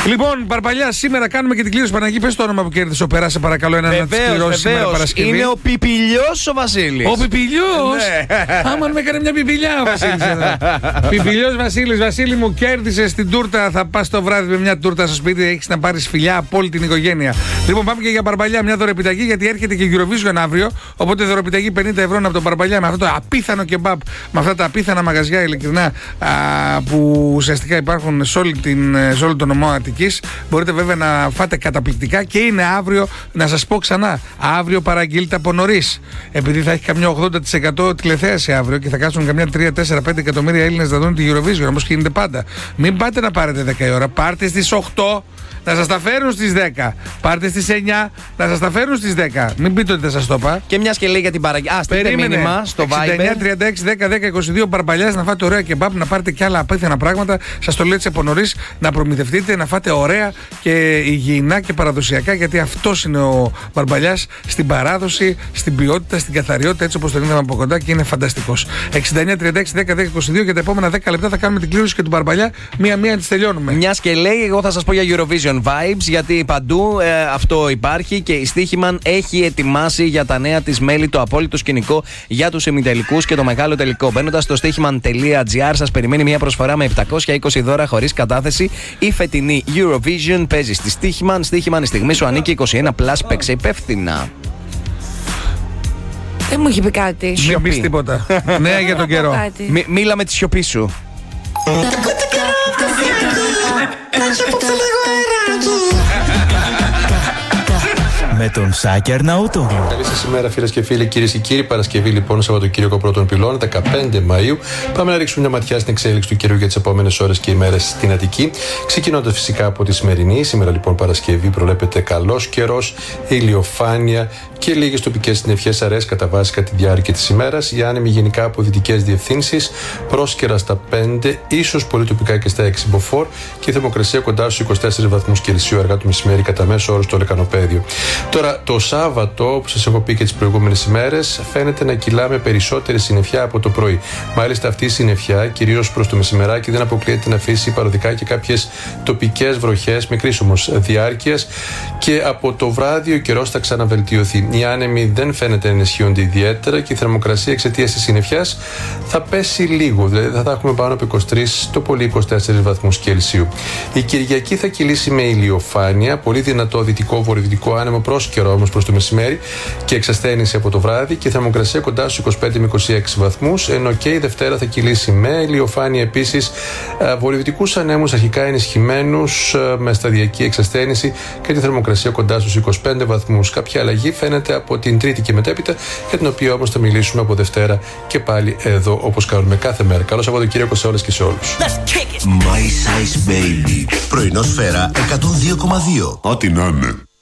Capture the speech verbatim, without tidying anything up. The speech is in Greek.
Λοιπόν, Μπαρμπαλιά, σήμερα κάνουμε και την κλήρωση. Παναγί, πες το όνομα που κέρδισε ο Περά, σε παρακαλώ, ένα να τη κληρώσει σήμερα Παρασκευή. Είναι ο Πιπιλιός ο Βασίλης. Ο Πιπιλιός! Ναι. Άμα με έκανε μια πιπιλιά ο Βασίλης εδώ. Πιπιλιός Βασίλης, Βασίλη μου, κέρδισε την τούρτα. Θα πας το βράδυ με μια τούρτα στο σπίτι, έχεις να πάρεις φιλιά από όλη την οικογένεια. Λοιπόν, πάμε και για Μπαρμπαλιά, μια δωρεπιταγή, γιατί έρχεται και Eurovision αύριο. Οπότε δωρεπιταγή πενήντα ευρώ από τον Μπαρμπαλιά με αυτό το απίθανο κεμπάπ, με αυτά τα απίθανα μαγαζιά ειλικρινά α, που ουσιαστικά υπάρχουν σε, όλη την, σε όλο τον νομό Αττικής. Μπορείτε βέβαια να φάτε καταπληκτικά και είναι αύριο, να σας πω ξανά, αύριο παραγγείλτε από νωρίς. Επειδή θα έχει καμιά ογδόντα τοις εκατό τηλεθέαση αύριο και θα κάτσουν καμιά τρία, τέσσερα, πέντε εκατομμύρια Έλληνες να δουν τη Eurovision, όπως γίνεται πάντα. Μην πάτε να πάρετε δέκα η ώρα, πάρτε στις οκτώ. Να σας τα φέρουν στις δέκα. Πάρτε στις εννιά, να σας τα φέρουν στις δέκα. Μην πείτε ότι δεν σας το είπα. Και μιας και λέει για την παραγγελία. Α, στείλτε μήνυμα στο εξήντα εννιά, τριάντα έξι, δέκα, δέκα, είκοσι δύο Μπαρμπαλιάς, να φάτε ωραία κεμπάπ, να πάρετε και άλλα απίθανα πράγματα. Σας το λέω έτσι από νωρίς, να προμηθευτείτε, να φάτε ωραία και υγιεινά και παραδοσιακά, γιατί αυτός είναι ο Μπαρμπαλιάς στην παράδοση, στην ποιότητα, στην καθαριότητα, έτσι όπως τον είδαμε από κοντά και είναι φανταστικός. εξήντα εννιά, τριάντα έξι, δέκα, δέκα, είκοσι δύο και τα επόμενα δέκα λεπτά θα κάνουμε την κλήρωση και του Μπαρμπαλιά. Μία-μία τη τελειώνουμε. Μιας και λέει, εγώ θα σας πω για Eurovision vibes, γιατί παντού ε, αυτό υπάρχει και η Στοίχημαν έχει ετοιμάσει για τα νέα της μέλη το απόλυτο σκηνικό για τους ημιτελικούς και το μεγάλο τελικό. Μπαίνοντας στο στοίχημαν τελεία τζι άρ σας περιμένει μια προσφορά με επτακόσια είκοσι δώρα χωρίς κατάθεση. Η φετινή Eurovision παίζει στη Στοίχημαν. Στοίχημαν, η στιγμή σου ανήκει είκοσι ένα πλας, παίξε υπεύθυνα. Δεν μου έχει πει κάτι. Μην πεις τίποτα. Νέα για τον καιρό. Μ, μίλα με τη σιωπή σου. Με τον Σάκη Αρναούτογλου. Καλή σας ημέρα, φίλες και φίλοι, κυρίες και κύριοι. Παρασκευή, λοιπόν, Σαββατοκύριακο πρώτων πυλών, δεκαπέντε Μαΐου. Πάμε να ρίξουμε μια ματιά στην εξέλιξη του καιρού για τις επόμενες ώρες και ημέρες στην Αττική. Ξεκινώντας φυσικά από τη σημερινή. Σήμερα, λοιπόν, Παρασκευή, προβλέπεται καλός καιρός, ηλιοφάνεια και λίγες τοπικές συννεφιές αραιές κατά βάση κατά τη διάρκεια της ημέρας. Οι άνεμοι γενικά από δυτικές διευθύνσεις, πρόσκαιρα στα πέντε, ίσως πολύ τοπικά και στα έξι μποφόρ και η θερμοκρασία κοντά στους είκοσι τέσσερις βαθμούς Κελσίου αργά το μεσημέρι κατά μέσο όρο στο Λεκανοπέδιο. Τώρα, το Σάββατο, όπως σας έχω πει και τις προηγούμενες ημέρες, φαίνεται να κυλά με περισσότερη συννεφιά από το πρωί. Μάλιστα, αυτή η συννεφιά, κυρίως προς το μεσημεράκι, δεν αποκλείεται να αφήσει παροδικά και κάποιες τοπικές βροχές μικρής όμως διάρκειας και από το βράδυ ο καιρός θα ξαναβελτιωθεί. Οι άνεμοι δεν φαίνεται να ενισχύονται ιδιαίτερα και η θερμοκρασία εξαιτίας της συννεφιάς θα πέσει λίγο, δηλαδή θα έχουμε πάνω από είκοσι τρεις, το πολύ είκοσι τέσσερις βαθμούς Κελσίου. Η Κυριακή θα κυλήσει με ηλιοφάνεια, πολύ δυνατό δυτικό βορειοδυτικό άνεμο, πρόσκαιρο όμως προς το μεσημέρι και εξασθένηση από το βράδυ και η θερμοκρασία κοντά στους είκοσι πέντε με είκοσι έξι βαθμούς, ενώ και η Δευτέρα θα κυλήσει με ηλιοφάνεια επίσης, βορειοδυτικούς ανέμους αρχικά ενισχυμένους με σταδιακή εξασθένηση και τη θερμοκρασία κοντά στους είκοσι πέντε βαθμούς. Κάποια αλλαγή φαίνεται από την Τρίτη και μετέπειτα, για την οποία όμως θα μιλήσουμε από Δευτέρα και πάλι εδώ όπως κάνουμε κάθε μέρα. Καλό Σαββατοκύριακο σε όλες και σε όλους. My Size Baby. Πρωινό Σφαίρα εκατόν δύο κόμμα δύο. Ό,τι να είναι.